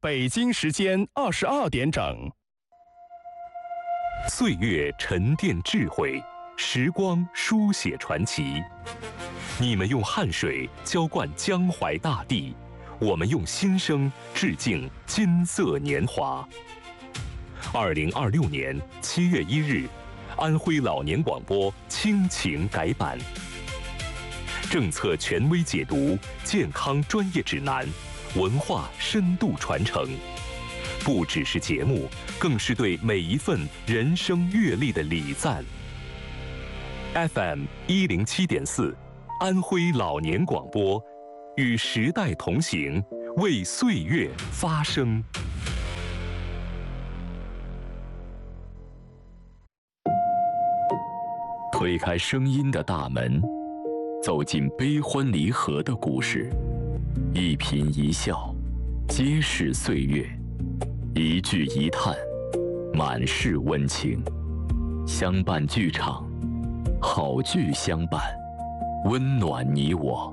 北京时间22点整。 岁月沉淀智慧，时光书写传奇。你们用汗水浇灌江淮大地，我们用心声致敬金色年华。2026年7月1日，安徽老年广播亲情改版，政策权威解读，健康专业指南，文化深度传承，不只是节目，更是对每一份人生阅历的礼赞。FM 107.4，安徽老年广播，与时代同行，为岁月发声。 推开声音的大门，走进悲欢离合的故事，一颦一笑，皆是岁月；一句一叹，满是温情。相伴剧场，好剧相伴，温暖你我。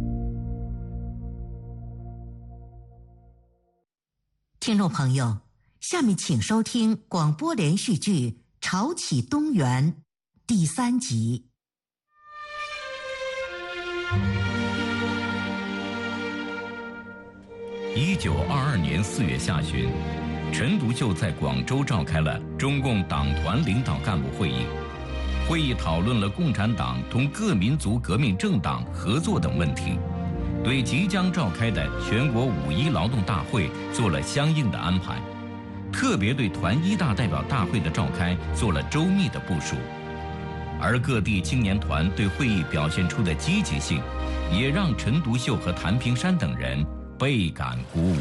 听众朋友，下面请收听广播连续剧《潮起东园》第3集。 1922年4月下旬，陈独秀在广州召开了中共党团领导干部会议。会议讨论了共产党同各民族革命政党合作等问题，对即将召开的全国5·1劳动大会做了相应的安排，特别对团1大代表大会的召开做了周密的部署。而各地青年团对会议表现出的积极性，也让陈独秀和谭平山等人倍感鼓舞。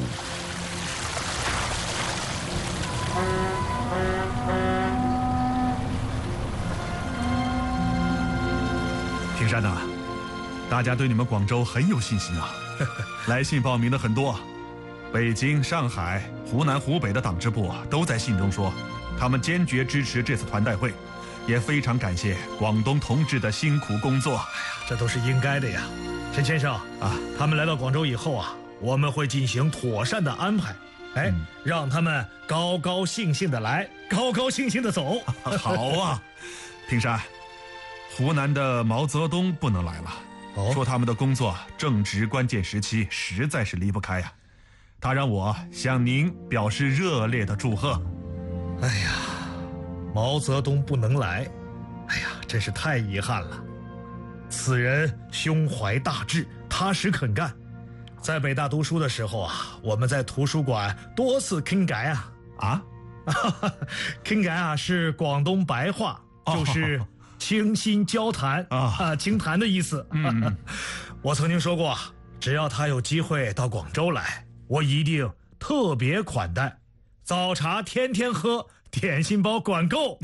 平山呐，大家对你们广州很有信心啊！来信报名的很多，北京、上海、湖南、湖北的党支部都在信中说，他们坚决支持这次团代会，也非常感谢广东同志的辛苦工作。 这都是应该的呀，陈先生啊，他们来到广州以后啊，我们会进行妥善的安排，让他们高高兴兴的来，高高兴兴的走。 好啊，平山，湖南的毛泽东不能来了，说他们的工作正值关键时期，实在是离不开呀。他让我向您表示热烈的祝贺。 哎呀，毛泽东不能来，哎呀，真是太遗憾了。此人胸怀大志，踏实肯干。在北大读书的时候啊，我们在图书馆多次傾偈啊。傾偈啊是广东白话，就是倾心交谈倾谈的意思。我曾经说过，只要他有机会到广州来，我一定特别款待，早茶天天喝，点心包管够。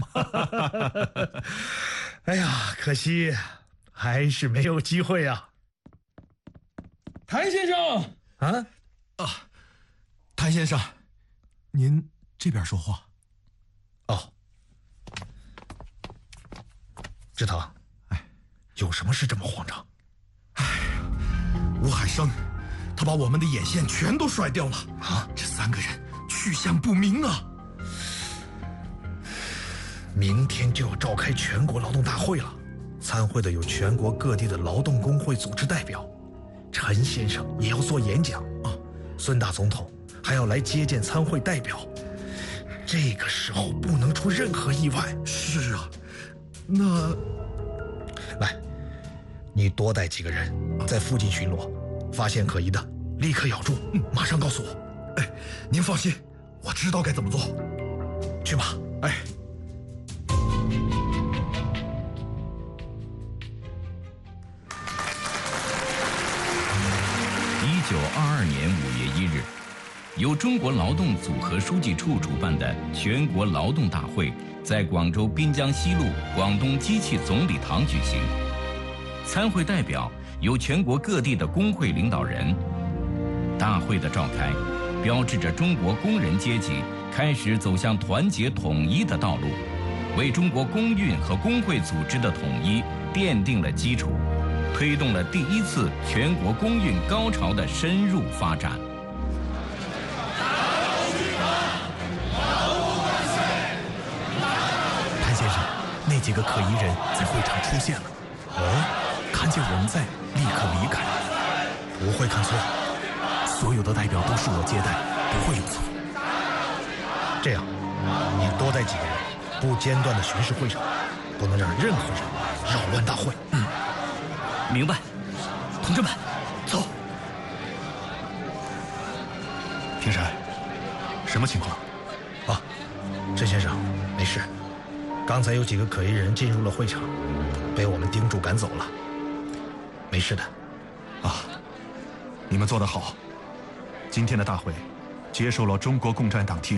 哎呀，可惜还是没有机会啊。 谭先生谭先生，您这边说话。 志腾，有什么事这么慌张？ 吴海生，他把我们的眼线全都甩掉了啊！这3个人去向不明啊！ 明天就要召开全国劳动大会了，参会的有全国各地的劳动工会组织代表，陈先生也要做演讲啊，孙大总统还要来接见参会代表。这个时候不能出任何意外。 是啊，那来，你多带几个人在附近巡逻，发现可疑的立刻咬住，马上告诉我。 您放心，我知道该怎么做。 去吧。 1922年5月1日，由中国劳动组合书记处主办的全国劳动大会在广州滨江西路广东机器总礼堂举行。参会代表由全国各地的工会领导人。大会的召开，标志着中国工人阶级开始走向团结统一的道路，为中国工运和工会组织的统一奠定了基础，推动了第1次全国工运高潮的深入发展。 几个可疑人在会场出现了。看见我们在，立刻离开。 不会看错， 所有的代表都是我接待，不会有错。 这样，你多带几个人，不间断地巡视会场，不能让任何人扰乱大会。 明白，同志们，走。 平山，什么情况？ 陈先生，没事。刚才有几个可疑人进入了会场，被我们盯住赶走了。没事的。 你们做得好。今天的大会接受了中国共产党提出